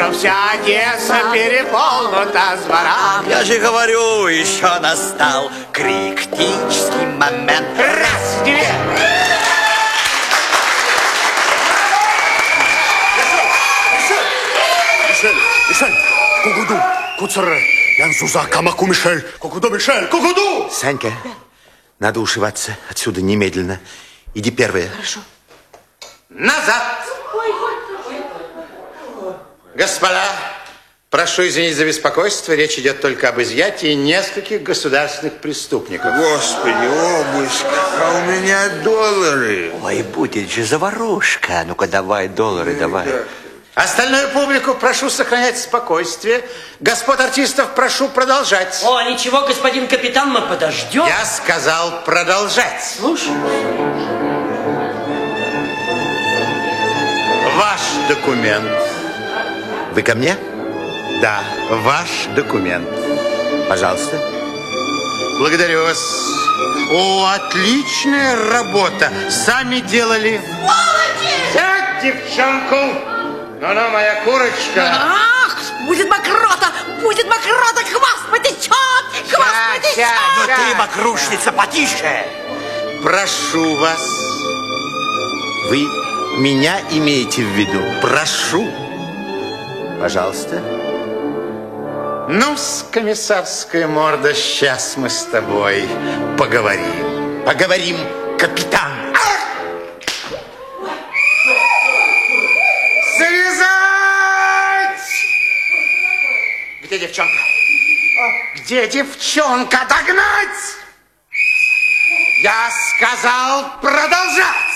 что вся Одесса переполнена зворами. Я же говорю, еще настал критический момент. Раз, две. Мишель, Кукуду, Куцере, Янзуза, Камаку, Мишель, Кукуду! Санька, надо ушиваться отсюда немедленно. Иди первая. Хорошо. Назад. Господа, прошу извинить за беспокойство. Речь идет только об изъятии нескольких государственных преступников. Господи, обыск, а у меня доллары. Ой, будет же заварушка. Ну-ка, давай доллары, давай. Остальную публику прошу сохранять спокойствие. Господ артистов прошу продолжать. О, ничего, господин капитан, мы подождем. Я сказал продолжать. Слушай. Ваш документ. Вы ко мне? Да, ваш документ. Пожалуйста. Благодарю вас. О, отличная работа. Сами делали. Молодец! Сядь, девчонку. Ну-ну, моя курочка. Ах, будет мокрота, хвост потечет, Ну ты, мокрушница, потише. Прошу вас. Вы меня имеете в виду? Прошу. Пожалуйста. Ну-с, комиссарская морда, сейчас мы с тобой поговорим. Поговорим, капитан. Связать! Где девчонка? Где девчонка? Догнать! Я сказал продолжать!